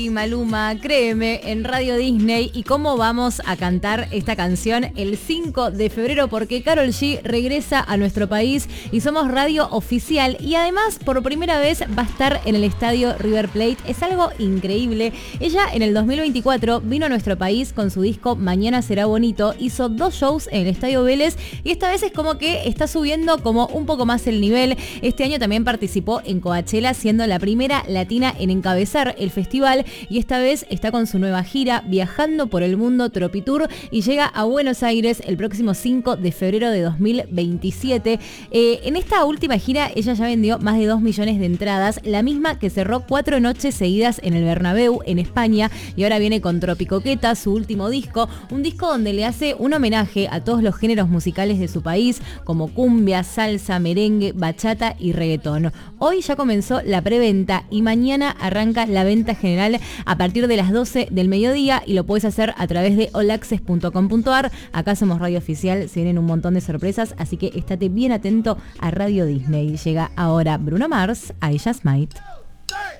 Y Maluma, créeme, en Radio Disney. ¿Y cómo vamos a cantar esta canción el 5 de febrero? Porque Karol G regresa a nuestro país y somos radio oficial. Y además, por primera vez, va a estar en el estadio River Plate. Es algo increíble. Ella en el 2024 vino a nuestro país con su disco Mañana Será Bonito. Hizo 2 shows en el estadio Vélez y esta vez es como que está subiendo como un poco más el nivel. Este año también participó en Coachella, siendo la primera latina en encabezar el festival. Y esta vez está con su nueva gira, viajando por el mundo Tropitour, y llega a Buenos Aires el próximo 5 de febrero de 2027. En esta última gira ella ya vendió más de 2 millones de entradas, la misma que cerró 4 noches seguidas en el Bernabéu, en España, y ahora viene con Tropicoqueta, su último disco, un disco donde le hace un homenaje a todos los géneros musicales de su país, como cumbia, salsa, merengue, bachata y reggaetón. Hoy ya comenzó la preventa y mañana arranca la venta general a partir de las 12 del mediodía y lo puedes hacer a través de allaccess.com.ar. Acá somos Radio Oficial, se vienen un montón de sorpresas, así que estate bien atento a Radio Disney. Llega ahora Bruno Mars, I Just Might.